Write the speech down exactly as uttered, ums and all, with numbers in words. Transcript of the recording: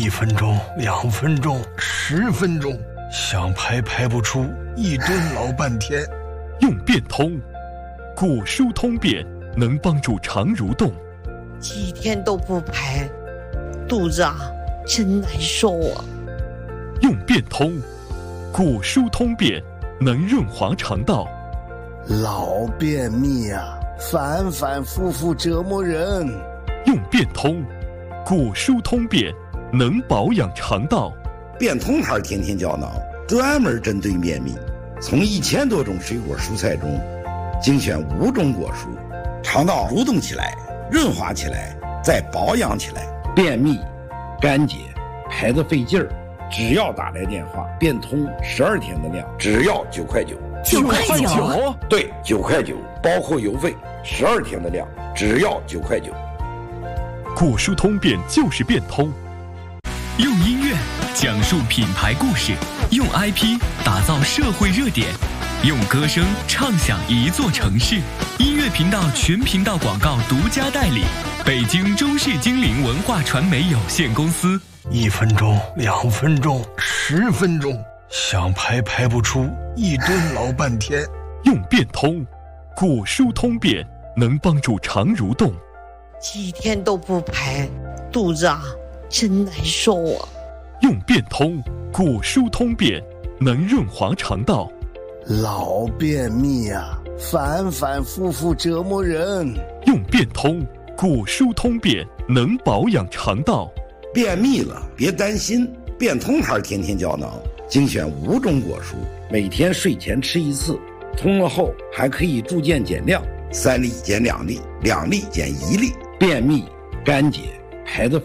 一分钟、两分钟、十分钟，想排排不出，一顿老半天。 用变通，古书通便能帮助肠蠕动。 几天都不排，肚子啊真难受啊。 用变通，古书通便能润滑肠道。 老便秘啊，反反复复折磨人。 用变通，古书通便能保养肠道。 变通牌天天胶囊专门针对便秘，从一千多种水果蔬菜中精选五种果蔬，肠道蠕动起来，润滑起来，再保养起来。便秘、干结、排得费劲儿，只要打来电话，变通十二天的量，只要九块九。 九块九？ 对，九块九，包括邮费，十二天的量，只要九块九。 古书通便就是变通。 用音乐讲述品牌故事，用 I P 打造社会热点，用歌声唱响一座城市。音乐频道全频道广告独家代理，北京中视精灵文化传媒有限公司。 一分钟、两分钟、十分钟，想排排不出，一顿老半天。 用变通，古书通便能帮助肠蠕动。 几天都不排，肚子啊真难受啊。 用变通，古书通便能润滑肠道。 老便秘啊，反反复复折磨人。 用变通，古书通便能保养肠道。 便秘了别担心，变通牌天天胶囊精选五种果蔬，每天睡前吃一次，通了后还可以逐渐减量，三粒减两粒，两粒减一粒。便秘、干结、排得